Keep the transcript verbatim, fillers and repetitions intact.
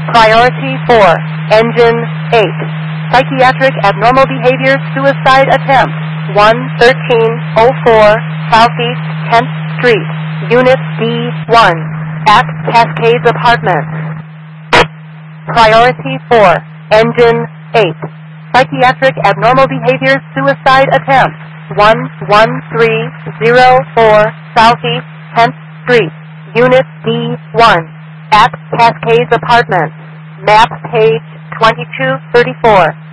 Priority four, Engine eight. Psychiatric abnormal behavior suicide attempt. one thirteen oh four Southeast tenth Street, Unit D one, at Cascades Apartments. Priority four, Engine eight. Psychiatric abnormal behavior suicide attempt. one one three oh four Southeast tenth Street, Unit D one, at Cascades Apartments. Map page twenty-two thirty-four.